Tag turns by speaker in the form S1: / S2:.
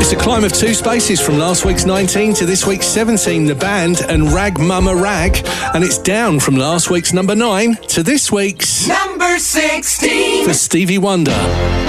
S1: It's a climb of 2 spaces from last week's 19 to this week's 17, The Band and Rag Mama Rag. And it's down from last week's number 9 to this week's
S2: number 16
S1: for Stevie Wonder.